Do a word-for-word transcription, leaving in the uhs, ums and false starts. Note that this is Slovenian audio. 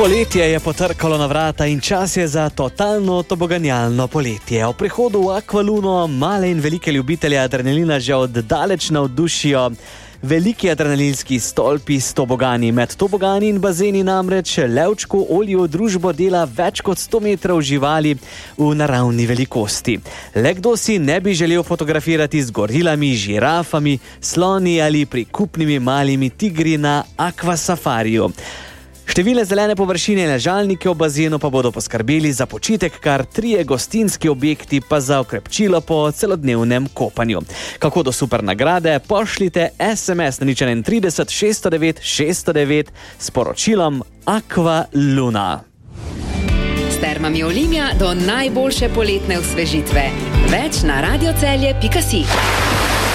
Poletje je potrkalo na vrata in čas je za totalno toboganjalno poletje. O prihodu v Aqualuno male in velike ljubitelje adrenalina že od daleč navdušijo. Veliki adrenalinski stolpi s tobogani. Med tobogani in bazeni namreč Levčku olju družbo dela več kot sto metrov živali v naravni velikosti. Le kdo si ne bi želel fotografirati z gorilami, žirafami, sloni ali prikupnimi malimi tigri na akvasafariju. Številne zelene površine in ležalnike v bazenu pa bodo poskrbeli za počitek, kar trije gostinski objekti pa za okrepčilo po celodnevnem kopanju. Kako do super nagrade? Pošljite es em es na nič trideset šeststo devet šeststo devet s poročilom Aqualuna. S termami Olimia do najboljše poletne osvežitve. Več na radiocelje pika si.